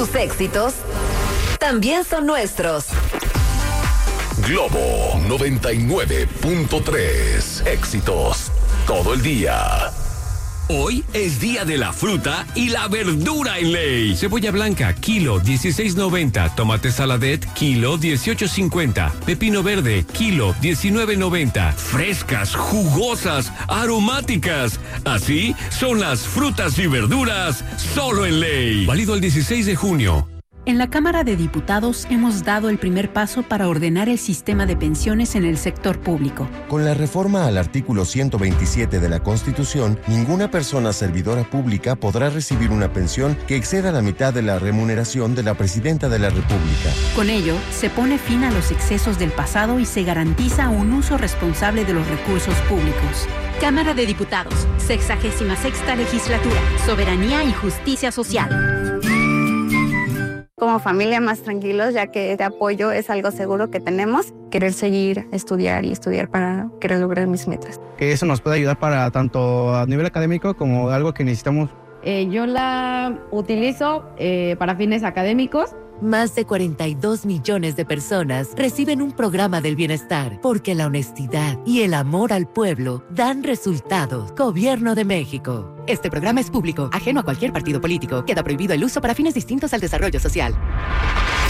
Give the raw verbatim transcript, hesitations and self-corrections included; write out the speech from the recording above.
Tus éxitos también son nuestros. Globo noventa y nueve punto tres. Éxitos todo el día. Hoy es día de la fruta y la verdura en Ley. Cebolla blanca, kilo dieciséis noventa. Tomate saladet, kilo dieciocho cincuenta. Pepino verde, kilo diecinueve noventa. Frescas, jugosas, aromáticas. Así son las frutas y verduras solo en Ley. Válido el dieciséis de junio. En la Cámara de Diputados hemos dado el primer paso para ordenar el sistema de pensiones en el sector público. Con la reforma al artículo ciento veintisiete de la Constitución, ninguna persona servidora pública podrá recibir una pensión que exceda la mitad de la remuneración de la Presidenta de la República. Con ello, se pone fin a los excesos del pasado y se garantiza un uso responsable de los recursos públicos. Cámara de Diputados, sexagésima sexta legislatura, soberanía y justicia social. Como familia más tranquilos, ya que este apoyo es algo seguro que tenemos. Querer seguir, estudiar y estudiar para querer lograr mis metas. Que eso nos puede ayudar para tanto a nivel académico como algo que necesitamos. Eh, yo la utilizo eh, para fines académicos. Más de cuarenta y dos millones de personas reciben un programa del bienestar porque la honestidad y el amor al pueblo dan resultados. Gobierno de México. Este programa es público, ajeno a cualquier partido político. Queda prohibido el uso para fines distintos al desarrollo social.